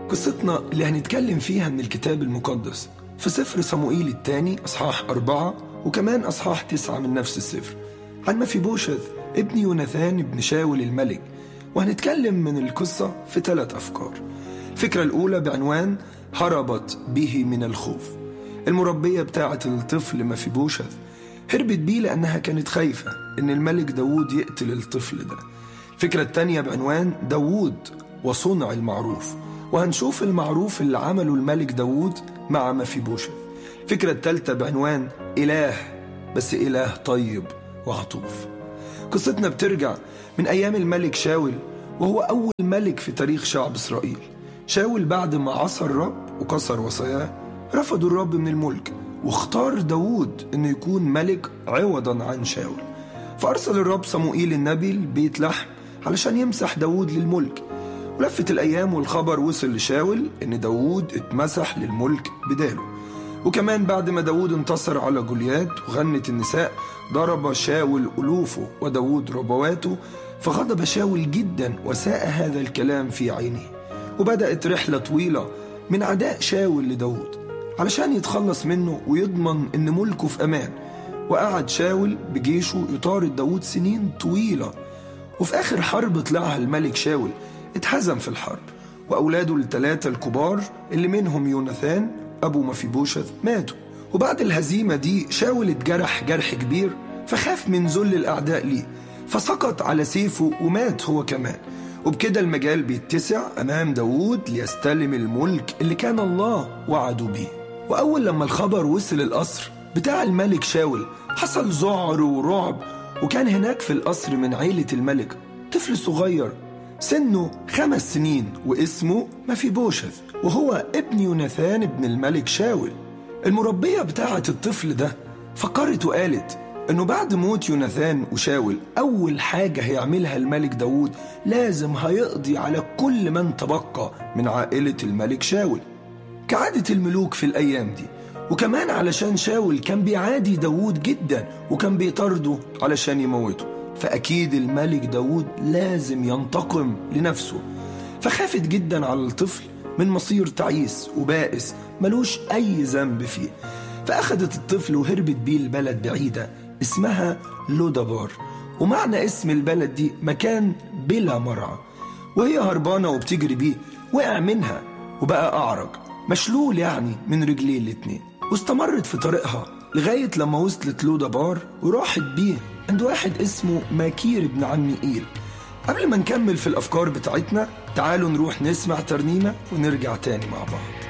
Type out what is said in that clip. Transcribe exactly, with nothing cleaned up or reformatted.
قصتنا اللي هنتكلم فيها من الكتاب المقدس في سفر صموئيل الثاني أصحاح أربعة وكمان أصحاح تسعة من نفس السفر عن مفيبوشث ابن يوناثان ابن شاول الملك. وهنتكلم من القصة في ثلاث أفكار. الفكرة الأولى بعنوان هربت به من الخوف. المربية بتاعة الطفل مفيبوشث هربت بيه لأنها كانت خايفة إن الملك داود يقتل الطفل ده. الفكرة الثانية بعنوان داود وصنع المعروف، وهنشوف المعروف اللي عمله الملك داود مع مفيبوشث. الفكرة الثالثة بعنوان إله، بس إله طيب وعطوف. قصتنا بترجع من أيام الملك شاول، وهو أول ملك في تاريخ شعب إسرائيل. شاول بعد ما عصى الرب وكسر وصاياه رفضوا الرب من الملك، واختار داود إنه يكون ملك عوضا عن شاول. فأرسل الرب صموئيل النبي لبيت لحم علشان يمسح داود للملك. ولفت الأيام والخبر وصل لشاول إن داود اتمسح للملك بداله. وكمان بعد ما داود انتصر على جوليات وغنت النساء ضرب شاول ألوفه وداود ربواته، فغضب شاول جدا وساء هذا الكلام في عينه. وبدأت رحلة طويلة من عداء شاول لداود علشان يتخلص منه ويضمن إن ملكه في أمان. وقعد شاول بجيشه يطارد داود سنين طويلة، وفي آخر حرب طلعها الملك شاول اتهزم في الحرب، وأولاده الثلاثة الكبار اللي منهم يوناثان أبو مفيبوشث ماتوا. وبعد الهزيمة دي شاول اتجرح جرح كبير، فخاف من ذل الأعداء ليه، فسقط على سيفه ومات هو كمان. وبكده المجال بيتسع أمام داود ليستلم الملك اللي كان الله وعده بيه. وأول لما الخبر وصل القصر بتاع الملك شاول حصل ذعر ورعب. وكان هناك في القصر من عيلة الملك طفل صغير سنه خمس سنين واسمه مفيبوشث، وهو ابن يوناثان ابن الملك شاول. المربية بتاعة الطفل ده فكرت وقالت انه بعد موت يوناثان وشاول اول حاجة هيعملها الملك داود لازم هيقضي على كل من تبقى من عائلة الملك شاول كعادة الملوك في الايام دي. وكمان علشان شاول كان بيعادي داود جدا وكان بيطارده علشان يموته، فأكيد الملك داود لازم ينتقم لنفسه. فخافت جدا على الطفل من مصير تعيس وبائس ملوش أي ذنب فيه. فأخدت الطفل وهربت بيه البلد بعيدة اسمها لودبار، ومعنى اسم البلد دي مكان بلا مرعى. وهي هربانة وبتجري بيه وقع منها وبقى أعرج مشلول يعني من رجليه الاتنين. واستمرت في طريقها لغاية لما وصلت لودبار وراحت بيه عند واحد اسمه ماكير بن عميئيل. قبل ما نكمل في الأفكار بتاعتنا تعالوا نروح نسمع ترنيمة ونرجع تاني مع بعض.